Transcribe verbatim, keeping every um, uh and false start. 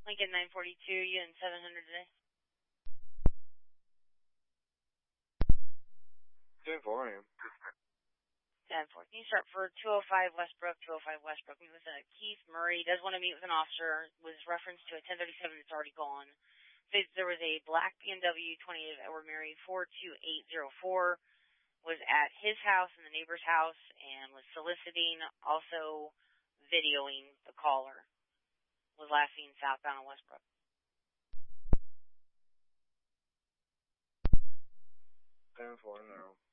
Lincoln nine forty-two, you in seven hundred today? ten four, I am. ten four. Can you start for two oh five Westbrook, two oh five Westbrook? Meet with uh, Keith Murray. Does want to meet with an officer. Was referenced to a ten thirty-seven that's already gone. Says there was a black B M W twenty-eight Edward Mary four two eight zero four. Was at his house and the neighbor's house and was soliciting, also videoing the caller. Was last seen southbound on Westbrook. ten four, no.